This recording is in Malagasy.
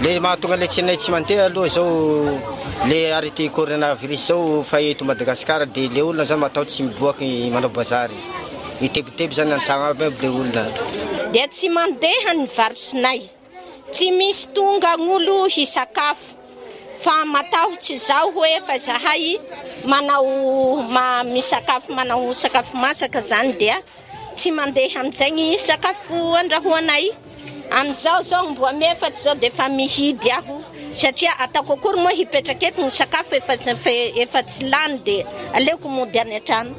Le mahatonga le tsinay tsy mandeha aloha zao le arrêté coronavirus zao fa eto Madagasikara dia le olona zany matahotra tsy miboaky manao bazary. Itebiteby zany antsagna aby le olona. Dia tsy mandeha ny varosinay. Tsy misy tonga gn'olo hisakafo. Fa matahotra zao hoe fa zahay manao misakafo manao sakafo masaka zany dia tsy mandeha am'izay sakafo andrahoanay. Am'izao zao mbo amefaty zao dia efa mihidy aho satria ataoko akory moa hipetraka eto ny sakafo efa tsy lany dia aleoko mody any an-trano.